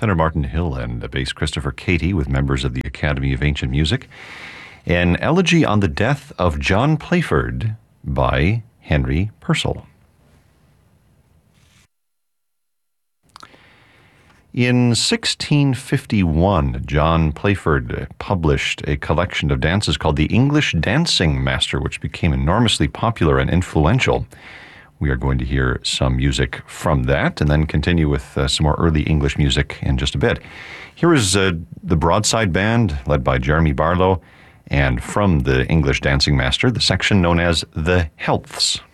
Tenor Martin Hill and bass Christopher Cady with members of the Academy of Ancient Music. An elegy on the death of John Playford by Henry Purcell. In 1651, John Playford published a collection of dances called The English Dancing Master, which became enormously popular and influential. We are going to hear some music from that and then continue with some more early English music in just a bit. Here is the Broadside Band, led by Jeremy Barlow, and from The English Dancing Master, the section known as The Healths.